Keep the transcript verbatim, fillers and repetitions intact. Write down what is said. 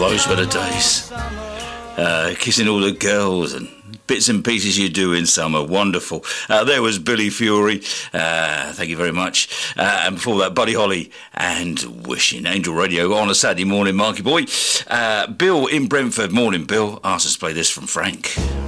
those were the days. Uh, kissing all the girls and bits and pieces you do in summer. Wonderful. Uh, there was Billy Fury. Uh, thank you very much. Uh, and before that, Buddy Holly and Wishing Angel Radio on a Saturday morning, Marky Boy. Uh, Bill in Brentford. Morning, Bill. Asked us to play this from Frank.